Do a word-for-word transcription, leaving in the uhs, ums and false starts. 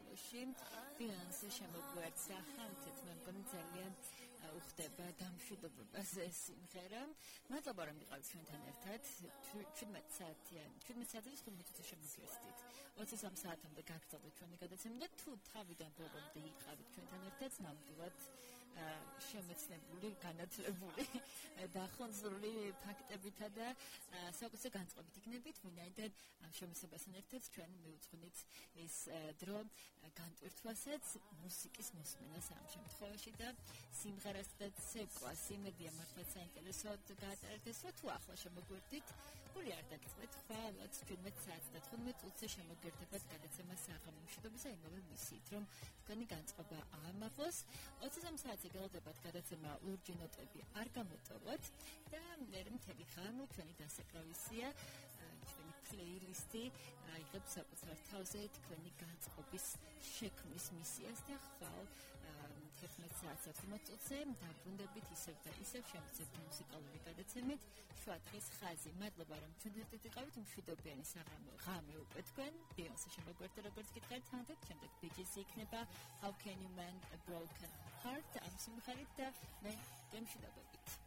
ბოლოში ბეიონსე შემოგვერცა ხალხით მე მგონი ძალიან უხდება დამშვიდობაზე სიმღერა. მადლობა რომ იყავით ჩვენთან ერთად. შვიდმეტ საათიან, შვიდმეტ საათის ხუთმეტ შემოგვიერთდით. ოცი სამ საათამდე გაგრძელდა ჩვენი გადაცემა და თუ თავიდან ბოლომდე იყავით ჩვენთან ერთად, ნამდვილად შემეცნებული, განათლებული და ხონძრული ფაქტებითა და საკუთარ განწყობით იქნებით, ვინაიდან ამ შემოსებასთან ერთად ჩვენ მივუძღვნით ეს დრო განტვირთვასაც მუსიკის მოსმენას ამ შემთხვევაში და სიმღერას და ცეკვას იმედია მართლაც საინტერესოდ გაატარეთ ეს თუ ახლა შემოგვერდით გული არ დაგიწყეთ ხვალაც შვიდმეტ საათს და თხუთმეტ წუთზე შემოგვერდებათ გადაცემა საღამო მშვიდობისა იმავე მისით რომ თქვენი განწყობა აამაღლოს ოცი სამ საათზე გელოდებათ გადაცემა ლურჯი ნოტები არ გამოტოვოთ და მე მთელი ხანი თქვენი დასაკრავისია ჩვენი პლეილისტი აიღებს საკუთარ თავზე თქვენი განწყობის შექმნის მისიას და ხვალ თხუთმეტ საათსა თხუთმეტ წუთზე დაბრუნდებით ისევ და ისევ შემოძებთ მუსიკალური გადაცემით შუა დღის ხაზი. მადლობა რომ ჩვენ ერთად იყავით მშვიდობიანი საღამო ღამე უკვე თქვენ ბეიონსე შემოგვერთა როგორც გითხარით თანადად შემდეგ ბიჯისი იქნება How Can You Mend a Broken Heart ამ სიმღერით და მე გემშვიდობებით